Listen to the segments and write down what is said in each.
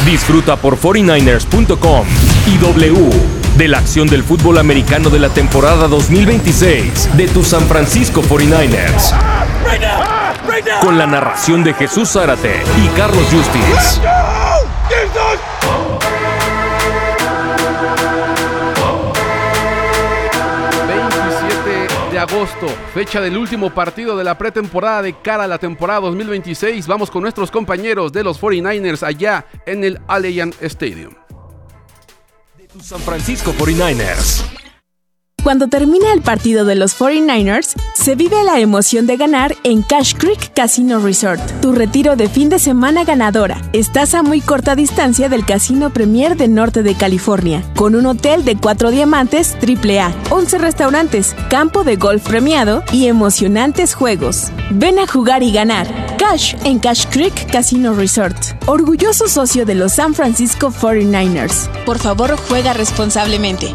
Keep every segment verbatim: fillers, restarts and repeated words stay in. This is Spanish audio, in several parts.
Disfruta por cuarenta y nueve ers punto com y W de la acción del fútbol americano de la temporada dos mil veintiséis de tus San Francisco cuarenta y nueve ers. Con la narración de Jesús Zárate y Carlos Justiz. veintisiete de agosto, fecha del último partido de la pretemporada de cara a la temporada dos mil veintiséis. Vamos con nuestros compañeros de los cuarenta y nueve ers allá en el Allegiant Stadium. De tus San Francisco cuarenta y nueve ers. Cuando termina el partido de los cuarenta y nueve ers, se vive la emoción de ganar en Cash Creek Casino Resort, tu retiro de fin de semana ganadora. Estás a muy corta distancia del Casino Premier del norte de California, con un hotel de cuatro diamantes triple A, once restaurantes, campo de golf premiado y emocionantes juegos. Ven a jugar y ganar. Cash en Cash Creek Casino Resort, orgulloso socio de los San Francisco cuarenta y nueve ers. Por favor, juega responsablemente.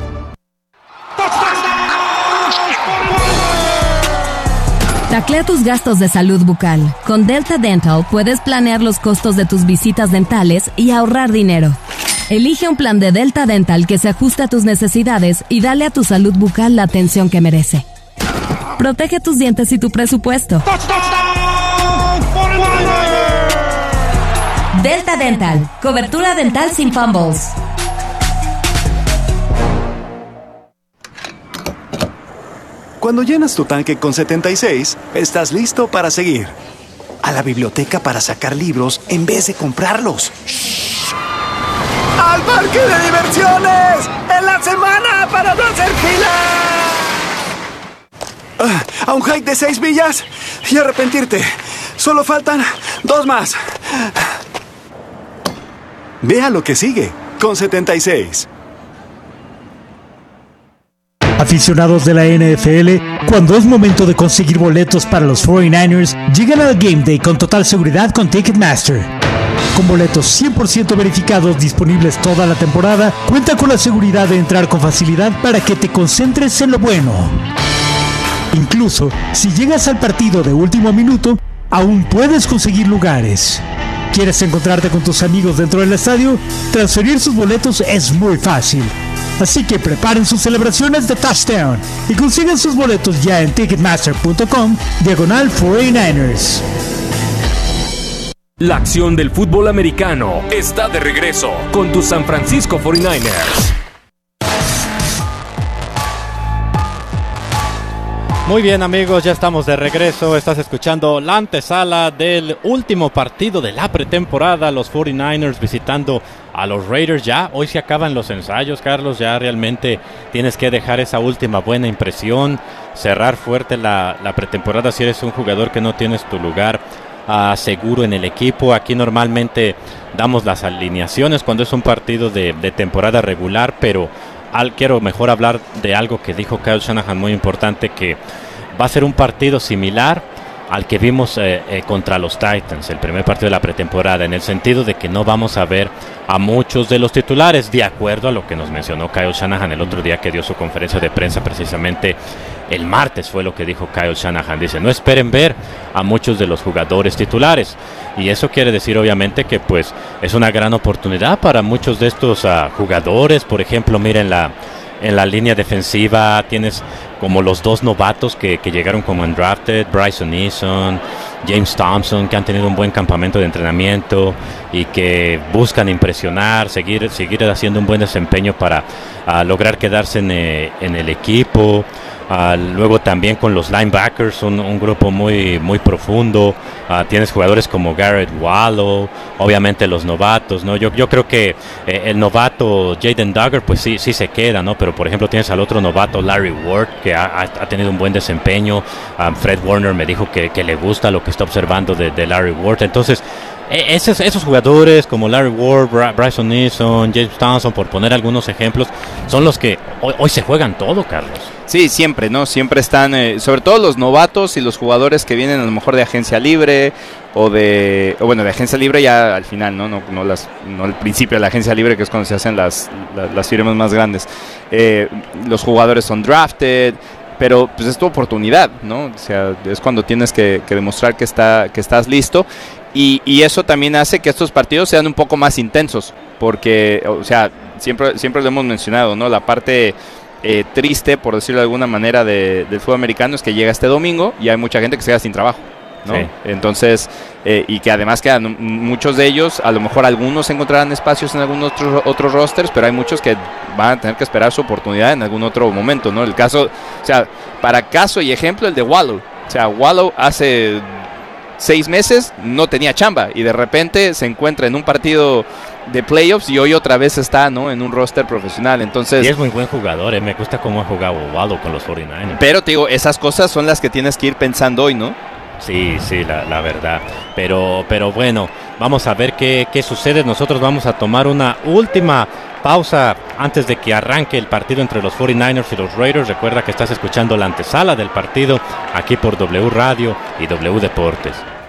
Taclea tus gastos de salud bucal. Con Delta Dental puedes planear los costos de tus visitas dentales y ahorrar dinero. Elige un plan de Delta Dental que se ajuste a tus necesidades y dale a tu salud bucal la atención que merece. Protege tus dientes y tu presupuesto. Delta Dental. Cobertura dental sin fumbles. Cuando llenas tu tanque con setenta y seis, estás listo para seguir. A la biblioteca para sacar libros en vez de comprarlos. ¡Shh! ¡Al parque de diversiones! ¡En la semana para no hacer fila! Uh, ¿A un hike de seis millas? Y arrepentirte. Solo faltan dos más. Vea lo que sigue con setenta y seis. Aficionados de la N F L, cuando es momento de conseguir boletos para los cuarenta y nueve ers, llegan al Game Day con total seguridad con Ticketmaster. Con boletos cien por ciento verificados disponibles toda la temporada, cuenta con la seguridad de entrar con facilidad para que te concentres en lo bueno. Incluso, si llegas al partido de último minuto, aún puedes conseguir lugares. ¿Quieres encontrarte con tus amigos dentro del estadio? Transferir sus boletos es muy fácil. Así que preparen sus celebraciones de touchdown y consigan sus boletos ya en ticketmaster punto com diagonal cuarenta y nueve ers. La acción del fútbol americano está de regreso con tus San Francisco cuarenta y nueve ers. Muy bien, amigos, ya estamos de regreso. Estás escuchando la antesala del último partido de la pretemporada. Los cuarenta y nueve ers visitando a los Raiders. Ya hoy se acaban los ensayos, Carlos. Ya realmente tienes que dejar esa última buena impresión, cerrar fuerte la, la pretemporada si eres un jugador que no tienes tu lugar uh, seguro en el equipo. Aquí normalmente damos las alineaciones cuando es un partido de, de temporada regular, pero Al, quiero mejor hablar de algo que dijo Kyle Shanahan muy importante, que va a ser un partido similar al que vimos eh, eh, contra los Titans, el primer partido de la pretemporada, en el sentido de que no vamos a ver a muchos de los titulares, de acuerdo a lo que nos mencionó Kyle Shanahan el otro día que dio su conferencia de prensa. Precisamente el martes fue lo que dijo Kyle Shanahan. Dice, no esperen ver a muchos de los jugadores titulares, y eso quiere decir obviamente que pues es una gran oportunidad para muchos de estos uh, jugadores. Por ejemplo, miren la en la línea defensiva tienes como los dos novatos que, que llegaron como undrafted, Bryson Eason, James Thompson, que han tenido un buen campamento de entrenamiento y que buscan impresionar, seguir, seguir haciendo un buen desempeño para uh, lograr quedarse en, eh, en el equipo. Uh, luego también con los linebackers, un, un grupo muy, muy profundo. Uh, tienes jugadores como Garrett Wallow, obviamente los novatos, ¿no? Yo, yo creo que eh, el novato Jaden Duggar, pues sí, sí se queda, ¿no? Pero por ejemplo tienes al otro novato Larry Ward, que ha, ha tenido un buen desempeño. Um, Fred Warner me dijo que, que le gusta lo que está observando de, de Larry Ward. Entonces, Esos, esos jugadores como Larry Ward, Bryson Eason, James Thompson, por poner algunos ejemplos, son los que hoy, hoy se juegan todo, Carlos. Sí, siempre, ¿no? Siempre están, eh, sobre todo los novatos y los jugadores que vienen a lo mejor de agencia libre o de, o bueno, de agencia libre ya al final, ¿no? No, no, las, no al principio de la agencia libre, que es cuando se hacen las, las, las firmas más grandes. Eh, los jugadores son drafted, pero pues es tu oportunidad, ¿no? O sea, es cuando tienes que, que demostrar que, está, que estás listo. Y, y eso también hace que estos partidos sean un poco más intensos, porque, o sea, siempre, siempre lo hemos mencionado, ¿no? La parte eh, triste, por decirlo de alguna manera, de, del fútbol americano es que llega este domingo y hay mucha gente que se queda sin trabajo, ¿no? Sí. Entonces, eh, y que además quedan muchos de ellos, a lo mejor algunos encontrarán espacios en algunos otros, otros rosters, pero hay muchos que van a tener que esperar su oportunidad en algún otro momento, ¿no? El caso, o sea, para caso y ejemplo, el de Wallow. O sea, Wallow hace seis meses no tenía chamba y de repente se encuentra en un partido de playoffs y hoy otra vez está, ¿no?, en un roster profesional. Entonces, y es muy buen jugador, eh. me gusta cómo ha jugado Wallow con los cuarenta y nueve ers. Pero te digo, esas cosas son las que tienes que ir pensando hoy, ¿no? Sí, sí, la, la verdad. Pero, pero bueno, vamos a ver qué, qué sucede. Nosotros vamos a tomar una última pausa antes de que arranque el partido entre los cuarenta y nueve ers y los Raiders. Recuerda que estás escuchando la antesala del partido aquí por W Radio y W Deportes.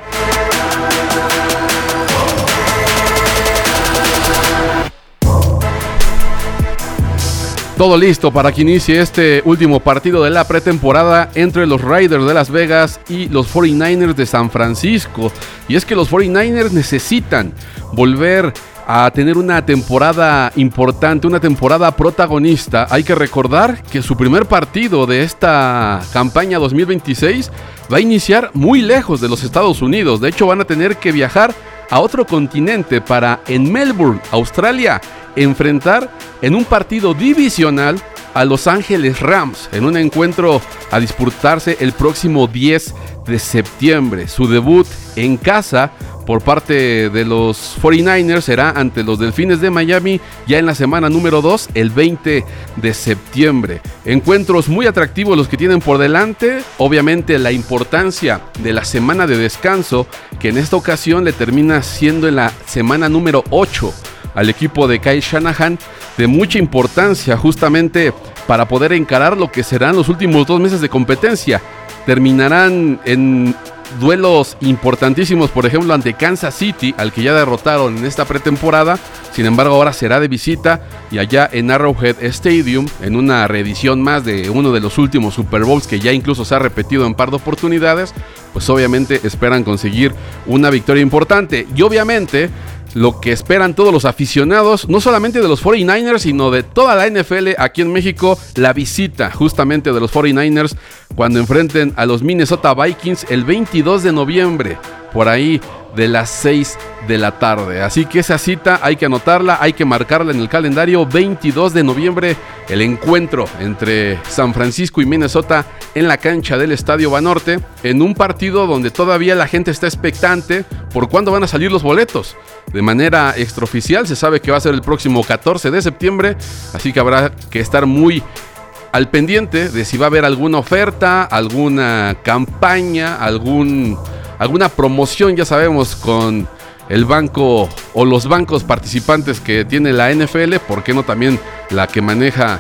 Todo listo para que inicie este último partido de la pretemporada entre los Raiders de Las Vegas y los cuarenta y nueve ers de San Francisco. Y es que los cuarenta y nueve ers necesitan volver a tener una temporada importante, una temporada protagonista. Hay que recordar que su primer partido de esta campaña dos mil veintiséis va a iniciar muy lejos de los Estados Unidos. De hecho, van a tener que viajar a otro continente para, en Melbourne, Australia, enfrentar en un partido divisional a Los Ángeles Rams, en un encuentro a disputarse el próximo diez de septiembre. Su debut en casa por parte de los cuarenta y nueve ers será ante los Delfines de Miami ya en la semana número dos, el veinte de septiembre. Encuentros muy atractivos los que tienen por delante. Obviamente la importancia de la semana de descanso, que en esta ocasión le termina siendo en la semana número ocho al equipo de Kyle Shanahan, de mucha importancia justamente para poder encarar lo que serán los últimos dos meses de competencia. Terminarán en duelos importantísimos, por ejemplo ante Kansas City, al que ya derrotaron en esta pretemporada. Sin embargo, ahora será de visita y allá en Arrowhead Stadium, en una reedición más de uno de los últimos Super Bowls que ya incluso se ha repetido en par de oportunidades, pues obviamente esperan conseguir una victoria importante. Y obviamente lo que esperan todos los aficionados, no solamente de los cuarenta y nueve ers, sino de toda la N F L aquí en México, la visita justamente de los cuarenta y nueve ers cuando enfrenten a los Minnesota Vikings el veintidós de noviembre, por ahí de las seis de la tarde. Así que esa cita hay que anotarla, hay que marcarla en el calendario. Veintidós de noviembre, el encuentro entre San Francisco y Minnesota en la cancha del Estadio Banorte, en un partido donde todavía la gente está expectante por cuándo van a salir los boletos. De manera extraoficial se sabe que va a ser el próximo catorce de septiembre, así que habrá que estar muy al pendiente de si va a haber alguna oferta, alguna campaña, algún, alguna promoción, ya sabemos, con el banco o los bancos participantes que tiene la N F L, ¿por qué no también la que maneja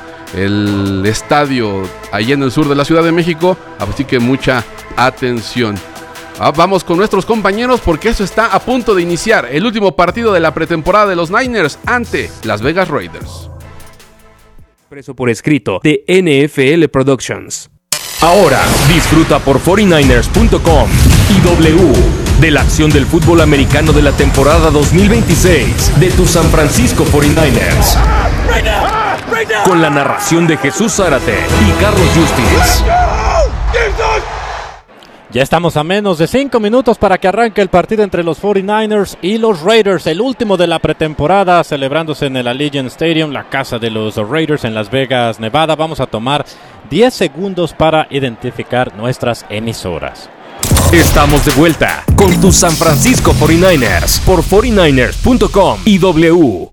el estadio allá en el sur de la Ciudad de México? Así que mucha atención. Ah, vamos con nuestros compañeros porque esto está a punto de iniciar, el último partido de la pretemporada de los Niners ante Las Vegas Raiders. Expreso por escrito de N F L Productions. Ahora disfruta por cuarenta y nueve ers punto com y W de la acción del fútbol americano de la temporada dos mil veintiséis de tus San Francisco cuarenta y nueve ers. Con la narración de Jesús Zárate y Carlos Justiz. Ya estamos a menos de cinco minutos para que arranque el partido entre los cuarenta y nueve ers y los Raiders, el último de la pretemporada, celebrándose en el Allegiant Stadium, la casa de los Raiders en Las Vegas, Nevada. Vamos a tomar diez segundos para identificar nuestras emisoras. Estamos de vuelta con tus San Francisco cuarenta y nueve ers por cuarenta y nueve ers punto com y W.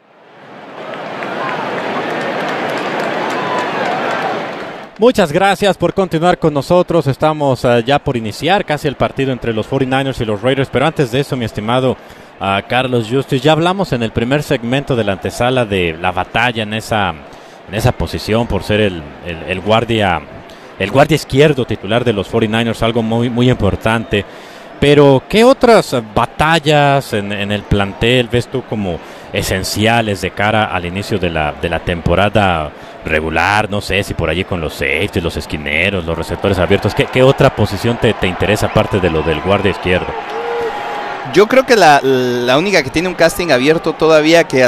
Muchas gracias por continuar con nosotros. Estamos uh, ya por iniciar casi el partido entre los cuarenta y nueve ers y los Raiders. Pero antes de eso, mi estimado uh, Carlos Justiz, ya hablamos en el primer segmento de la antesala de la batalla en esa, en esa posición por ser el, el, el guardia el guardia izquierdo titular de los cuarenta y nueve ers, algo muy, muy importante. Pero, ¿qué otras batallas en, en el plantel ves tú como esenciales de cara al inicio de la, de la temporada regular? No sé si por allí con los safeties, los esquineros, los receptores abiertos. ¿Qué, qué otra posición te, te interesa aparte de lo del guardia izquierdo? Yo creo que la, la única que tiene un casting abierto todavía, que